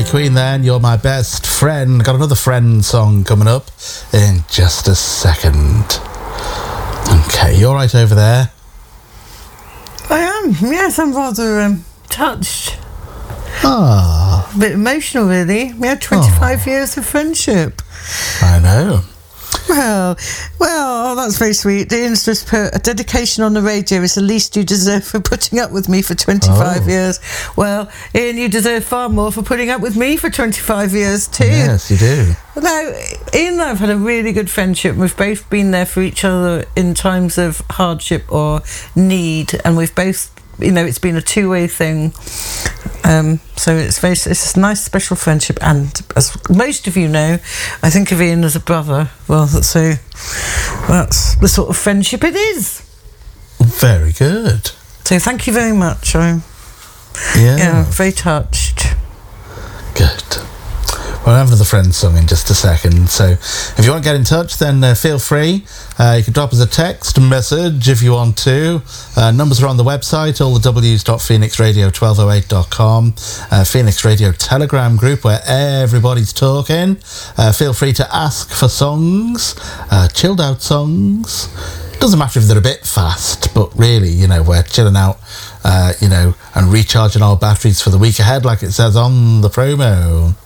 Queen then, You're My Best Friend. Got another Friend song coming up in just a second. Okay, you all right over there? I am, yes, I'm rather touched. Ah. A bit emotional, really. We had 25 years of friendship. I know. Well, that's very sweet. Ian's just put a dedication on the radio is the least you deserve for putting up with me for 25 years. Well, Ian, you deserve far more for putting up with me for 25 years too. Yes, you do. Now, Ian and I have had a really good friendship. We've both been there for each other in times of hardship or need, and we've both, it's been a two-way thing. So it's a nice special friendship, and as most of you know, I think of Ian as a brother. Well, so that's the sort of friendship it is. Very good. So thank you very much. I'm very touched. Good. Well, I'll have another Friends song in just a second. So if you want to get in touch, then feel free. You can drop us a text message if you want to. Numbers are on the website, all the w's.phoenixradio1208.com. Phoenix Radio Telegram group where everybody's talking. Feel free to ask for songs, chilled out songs. Doesn't matter if they're a bit fast, but really, we're chilling out, and recharging our batteries for the week ahead, like it says on the promo.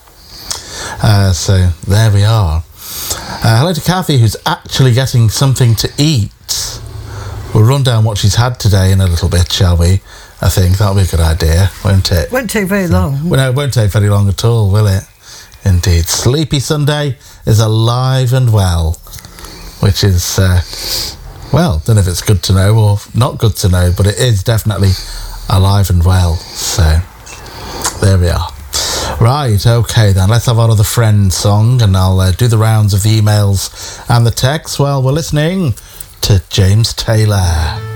So there we are. Hello to Kathy, who's actually getting something to eat. We'll run down what she's had today in a little bit, shall we? I think that'll be a good idea, won't it? Won't take very long. Well, no, it won't take very long at all, will it? Indeed. Sleepy Sunday is alive and well, which is, don't know if it's good to know or not good to know, but it is definitely alive and well. So there we are. Right, okay then, let's have our other Friend song, and I'll do the rounds of the emails and the texts while we're listening to James Taylor.